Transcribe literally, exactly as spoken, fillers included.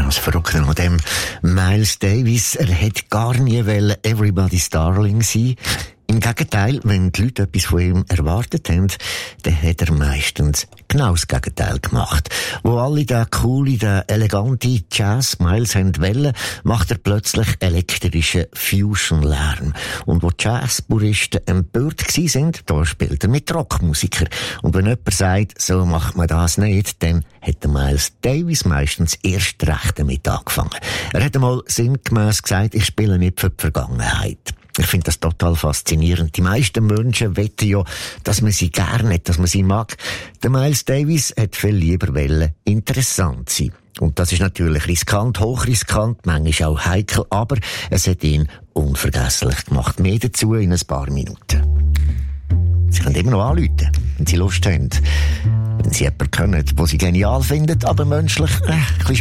Das Verrückte an dem Miles Davis, er hätte gar nie wollen Everybody's Darling sein. Im Gegenteil, wenn die Leute etwas von ihm erwartet haben, dann hat er meistens genau das Gegenteil gemacht. Wo alle den coole, den elegante Jazz-Miles haben wollen, macht er plötzlich elektrischen Fusion-Lärm. Und wo Jazz-Puristen empört waren, da spielt er mit Rockmusikern. Und wenn jemand sagt, so macht man das nicht, dann hat der Miles Davis meistens erst recht damit angefangen. Er hat einmal sinngemäss gesagt, ich spiele nicht für die Vergangenheit. Ich finde das total faszinierend. Die meisten Menschen wetten ja, dass man sie gerne hat, dass man sie mag. Der Miles Davis hat viel lieber wollen interessant sein. Und das ist natürlich riskant, hochriskant, manchmal auch heikel, aber es hat ihn unvergesslich gemacht. Mehr dazu in ein paar Minuten. Sie können immer noch anrufen, wenn Sie Lust haben. Wenn Sie jemanden kennen, den Sie genial finden, aber menschlich äh, ein bisschen